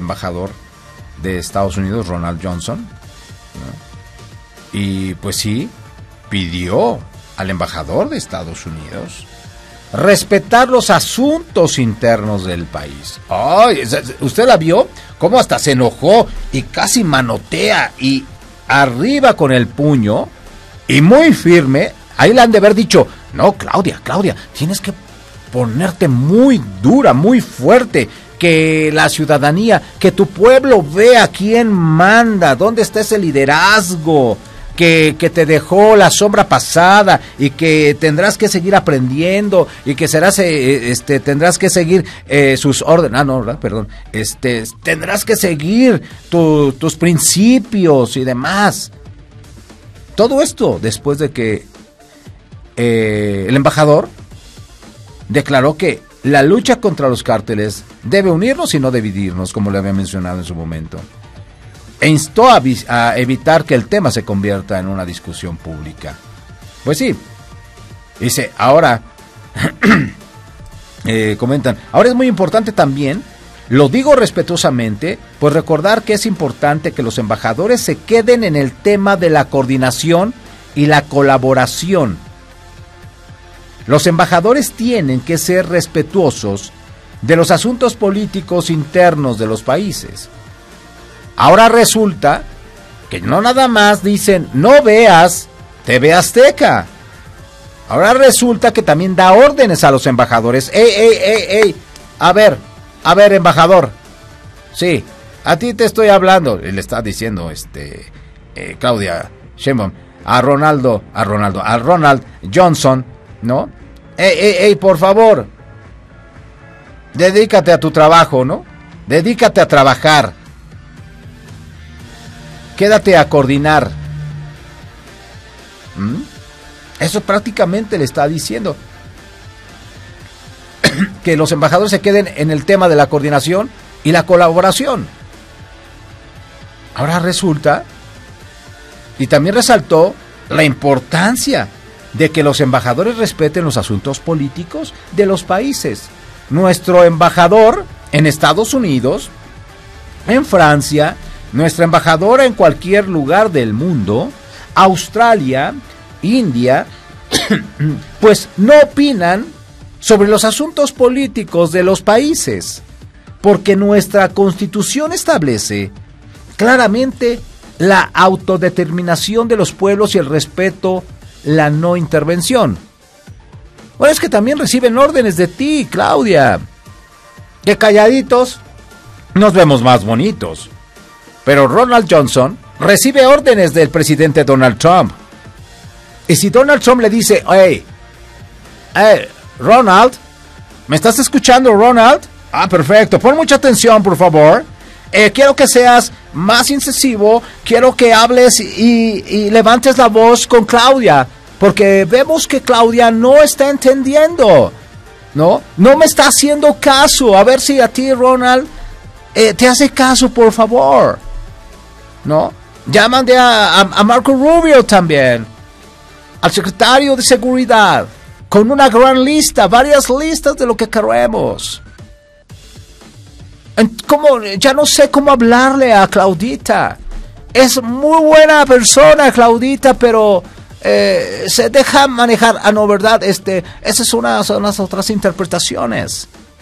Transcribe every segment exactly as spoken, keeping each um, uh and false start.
embajador de Estados Unidos, Ronald Johnson, ¿no? Y pues sí, pidió al embajador de Estados Unidos respetar los asuntos internos del país. Ay, ¿usted la vio? Cómo hasta se enojó y casi manotea y arriba con el puño y muy firme. Ahí le han de haber dicho, no, Claudia, Claudia, tienes que ponerte muy dura, muy fuerte, que la ciudadanía, que tu pueblo vea quién manda, dónde está ese liderazgo que, que te dejó la sombra pasada y que tendrás que seguir aprendiendo y que serás, eh, este, tendrás que seguir eh, sus órdenes, ah, no, ¿verdad? Perdón, este, tendrás que seguir tu, tus principios y demás. Todo esto después de que eh, el embajador declaró que la lucha contra los cárteles debe unirnos y no dividirnos, como le había mencionado en su momento. E instó a, a evitar que el tema se convierta en una discusión pública. Pues sí, dice, ahora, eh, comentan, ahora es muy importante también, lo digo respetuosamente, pues recordar que es importante que los embajadores se queden en el tema de la coordinación y la colaboración. Los embajadores tienen que ser respetuosos de los asuntos políticos internos de los países. Ahora resulta que no nada más dicen, no veas T V Azteca. Ahora resulta que también da órdenes a los embajadores. ¡Ey, ey, ey, ey! A ver, a ver, embajador. Sí, a ti te estoy hablando. Y le está diciendo, este, eh, Claudia Sheinbaum, a Ronaldo, a Ronaldo, a Ronald Johnson, ¿no? ¡Ey, ey, ey, por favor! Dedícate a tu trabajo, ¿no? Dedícate a trabajar. Quédate a coordinar. ¿Mm? Eso prácticamente le está diciendo. Que los embajadores se queden en el tema de la coordinación y la colaboración. Ahora resulta, y también resaltó la importancia de que los embajadores respeten los asuntos políticos de los países. Nuestro embajador en Estados Unidos, en Francia, nuestra embajadora en cualquier lugar del mundo, Australia, India, pues no opinan sobre los asuntos políticos de los países, porque nuestra Constitución establece claramente la autodeterminación de los pueblos y el respeto, la no intervención. Bueno, es que también reciben órdenes de ti, Claudia, que calladitos nos vemos más bonitos. Pero Ronald Johnson recibe órdenes del presidente Donald Trump. Y si Donald Trump le dice, hey, hey, Ronald, ¿me estás escuchando, Ronald? Ah, perfecto, pon mucha atención, por favor. Eh, quiero que seas más incisivo, quiero que hables y, y levantes la voz con Claudia, porque vemos que Claudia no está entendiendo, ¿no? No me está haciendo caso. A ver si a ti, Ronald, eh, te hace caso, por favor, ¿no? Llaman de a, a, a Marco Rubio también, al secretario de Seguridad, con una gran lista, varias listas de lo que queremos. ¿Cómo? Ya no sé cómo hablarle a Claudita. Es muy buena persona, Claudita, pero eh, se deja manejar. Ah, no, ¿verdad? Este, esas son unas, unas otras interpretaciones.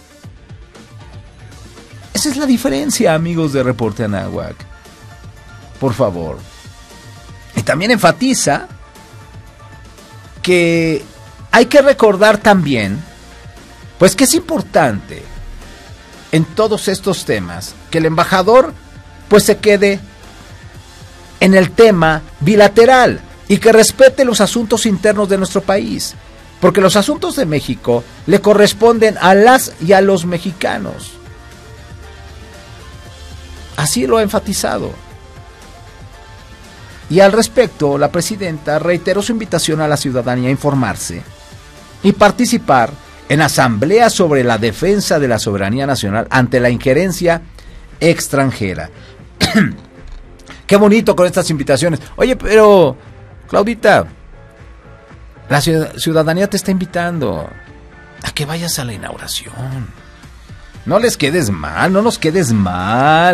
Esa es la diferencia, amigos de Reporte Anáhuac. Por favor. Y también enfatiza que hay que recordar también, pues que es importante en todos estos temas que el embajador pues se quede en el tema bilateral y que respete los asuntos internos de nuestro país, porque los asuntos de México le corresponden a las y a los mexicanos. Así lo ha enfatizado. Y al respecto, la presidenta reiteró su invitación a la ciudadanía a informarse y participar en asambleas sobre la defensa de la soberanía nacional ante la injerencia extranjera. Qué bonito con estas invitaciones. Oye, pero, Claudita, la ciudadanía te está invitando a que vayas a la inauguración. No les quedes mal, no nos quedes mal.